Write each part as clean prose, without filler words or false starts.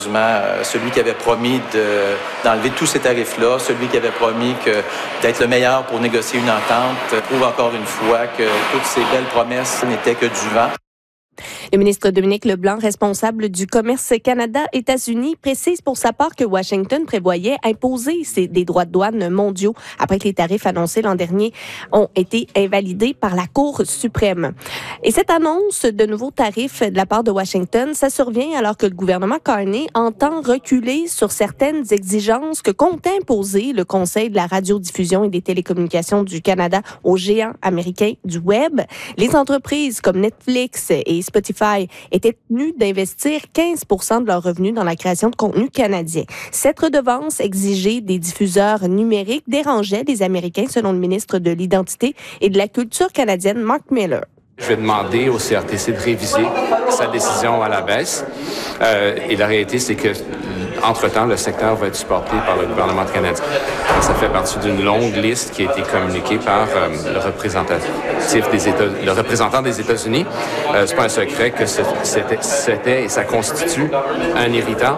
Celui qui avait promis d'enlever tous ces tarifs-là, celui qui avait promis d'être le meilleur pour négocier une entente, prouve encore une fois que toutes ces belles promesses n'étaient que du vent. Le ministre Dominique Leblanc, responsable du commerce Canada-États-Unis, précise pour sa part que Washington prévoyait imposer des droits de douane mondiaux après que les tarifs annoncés l'an dernier ont été invalidés par la Cour suprême. Et cette annonce de nouveaux tarifs de la part de Washington, ça survient alors que le gouvernement Carney entend reculer sur certaines exigences que comptait imposer le Conseil de la radiodiffusion et des télécommunications du Canada aux géants américains du Web. Les entreprises comme Netflix et Spotify étaient tenues d'investir 15% de leurs revenus dans la création de contenu canadien. Cette redevance exigée des diffuseurs numériques dérangeait les Américains, selon le ministre de l'Identité et de la Culture canadienne, Mark Miller. Je vais demander au CRTC de réviser sa décision à la baisse. Et la réalité, c'est que, entre-temps, le secteur va être supporté par le gouvernement canadien. Et ça fait partie d'une longue liste qui a été communiquée par le représentant des États-Unis. C'est pas un secret que c'était et ça constitue un irritant.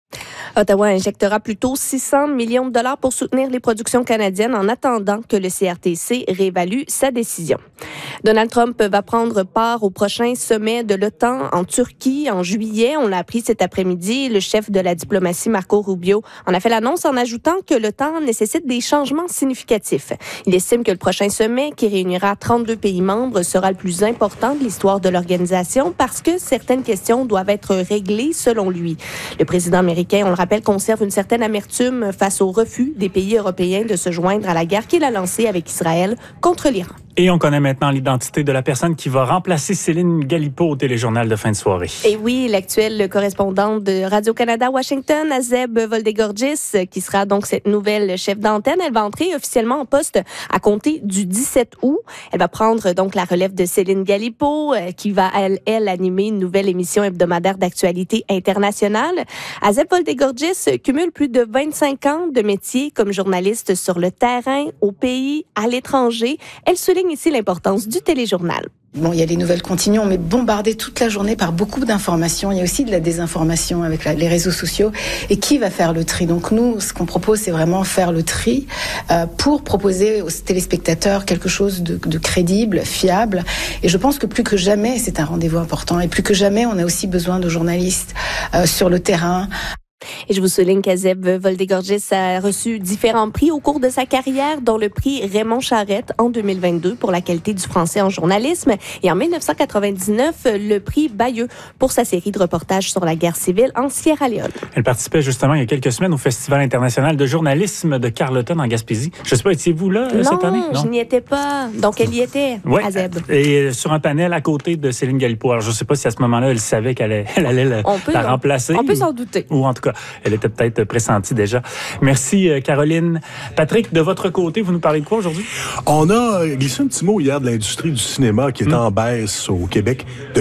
Ottawa injectera plutôt 600 millions de dollars pour soutenir les productions canadiennes en attendant que le CRTC réévalue sa décision. Donald Trump va prendre part au prochain sommet de l'OTAN en Turquie en juillet. On l'a appris cet après-midi. Le chef de la diplomatie, Marco Rubio, en a fait l'annonce en ajoutant que l'OTAN nécessite des changements significatifs. Il estime que le prochain sommet, qui réunira 32 pays membres, sera le plus important de l'histoire de l'organisation parce que certaines questions doivent être réglées selon lui. Le président américain, on le rappelle, conserve une certaine amertume face au refus des pays européens de se joindre à la guerre qu'il a lancée avec Israël contre l'Iran. Et on connaît maintenant l'identité de la personne qui va remplacer Céline Galipeau au téléjournal de fin de soirée. Et oui, l'actuelle correspondante de Radio-Canada Washington, Azeb Voldegorgis, qui sera donc cette nouvelle chef d'antenne. Elle va entrer officiellement en poste à compter du 17 août. Elle va prendre donc la relève de Céline Galipeau, qui va, elle, animer une nouvelle émission hebdomadaire d'actualité internationale. Azeb Voldegorgis cumule plus de 25 ans de métier comme journaliste sur le terrain, au pays, à l'étranger. Elle souligne ici l'importance du téléjournal. Bon, il y a les nouvelles continuent, on est bombardé toute la journée par beaucoup d'informations. Il y a aussi de la désinformation avec les réseaux sociaux. Et qui va faire le tri? Donc nous, ce qu'on propose, c'est vraiment faire le tri pour proposer aux téléspectateurs quelque chose de crédible, fiable. Et je pense que plus que jamais, c'est un rendez-vous important. Et plus que jamais, on a aussi besoin de journalistes sur le terrain. Et je vous souligne qu'Azeb Voldegorgis a reçu différents prix au cours de sa carrière, dont le prix Raymond Charette en 2022 pour la qualité du français en journalisme et en 1999, le prix Bayeux pour sa série de reportages sur la guerre civile en Sierra Leone. Elle participait justement il y a quelques semaines au Festival international de journalisme de Carleton en Gaspésie. Je ne sais pas, étiez-vous là cette année? Non, je n'y étais pas. Donc, elle y était, Azeb. Et sur un panel à côté de Céline Galipeau. Alors, je ne sais pas si à ce moment-là, elle savait qu'elle allait la remplacer. On peut s'en douter. Ou en tout cas, elle était peut-être pressentie déjà. Merci, Caroline. Patrick, de votre côté, vous nous parlez de quoi aujourd'hui? On a glissé un petit mot hier de l'industrie du cinéma qui est en baisse au Québec de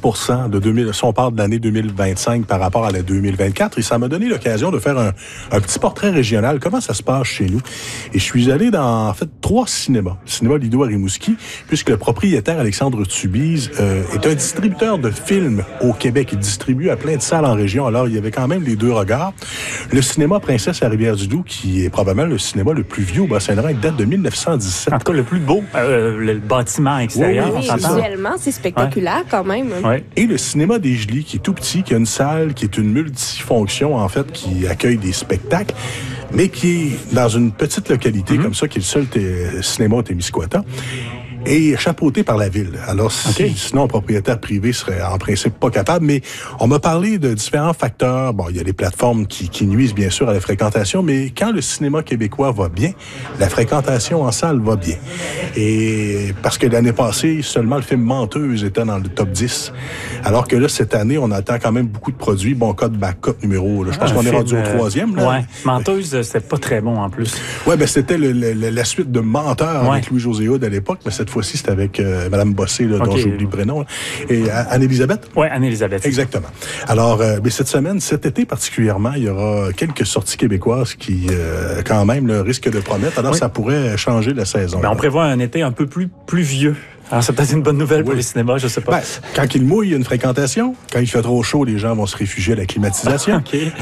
15% si on parle de l'année 2025 par rapport à la 2024. Et ça m'a donné l'occasion de faire un petit portrait régional. Comment ça se passe chez nous? Et je suis allé dans, en fait, 3 cinémas. Le cinéma Lido à Rimouski, puisque le propriétaire Alexandre Tubize est un distributeur de films au Québec. Il distribue à plein de salles en région. Alors, il y avait quand même les deux regards. Le cinéma Princesse à Rivière-du-Loup, qui est probablement le cinéma le plus vieux au Bas-Saint-Laurent, il date de 1917. En tout cas, le plus beau, le bâtiment extérieur. Oui, visuellement, c'est spectaculaire quand même. Ouais. Et le cinéma des Gelis, qui est tout petit, qui a une salle, qui est une multifonction, en fait, qui accueille des spectacles, mais qui est dans une petite localité comme ça, qui est le seul cinéma au Témiscouata. Et chapeauté par la ville. Alors, sinon, un propriétaire privé serait en principe pas capable, mais on m'a parlé de différents facteurs. Bon, il y a les plateformes qui nuisent bien sûr à la fréquentation, mais quand le cinéma québécois va bien, la fréquentation en salle va bien. Et parce que l'année passée, seulement le film Menteuse était dans le top 10. Alors que là, cette année, on attend quand même beaucoup de produits. Bon, code backup numéro, là, je pense qu'on est rendu au 3e. Là. Ouais. Menteuse, c'était pas très bon en plus. Ouais, ben c'était la suite de Menteur avec Louis-José Hood à l'époque, mais cette fois-ci, c'était avec Mme Bossé, là, dont j'oublie le prénom. Là. Et Anne-Élisabeth? Oui, Anne-Élisabeth. Exactement. Alors, mais cette semaine, cet été particulièrement, il y aura quelques sorties québécoises qui, quand même, risquent de promettre. Alors, ça pourrait changer la saison. Ben, on prévoit un été un peu plus pluvieux. Alors, c'est peut-être une bonne nouvelle pour les cinémas, je sais pas. Ben, quand il mouille, il y a une fréquentation. Quand il fait trop chaud, les gens vont se réfugier à la climatisation.